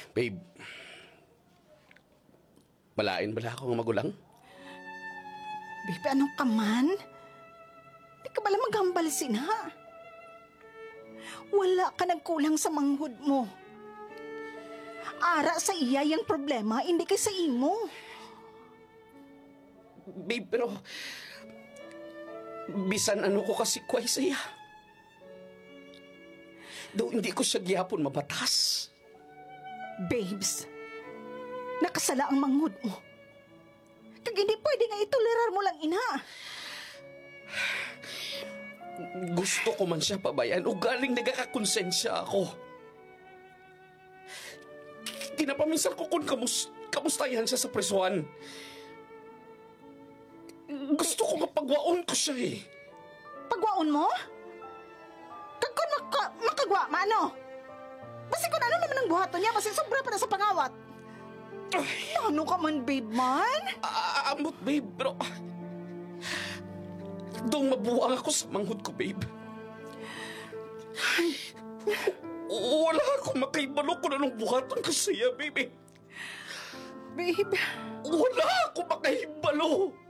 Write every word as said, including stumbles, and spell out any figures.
Babe, balain bala ako ng magulang? Babe, anong ka man? Di ka bala maghambal sina? Wala ka nagkulang sa manghud mo. Ara sa iya yung problema, hindi kay sa imo. Babe, pero bisan ano ko kasi kway saya. Though hindi ko siya gihapon mabatas. Babes, nakasala ang manghud mo. Kag hindi pwede nga itolerar mo lang ina. Gusto ko man siya pabayan o galing nagkakakonsensya ako. Tinapaminsan ko kung kamus kamustayan siya sa presuan. Gusto ko nga pagwaon ko siya eh. Pagwaon mo? Kag kung maka, makagwa, maano? Basta kung ano naman ang buhaton niya, basta sobra pa na sa pangawat. Ay, ano ka man, babe man? Aamot, babe, bro. Doon mabuwang ako sa manghud ko, babe. Wala akong makaibalo kung anong buhaton ko sa'yo, baby. Babe, Wala akong makaibalo.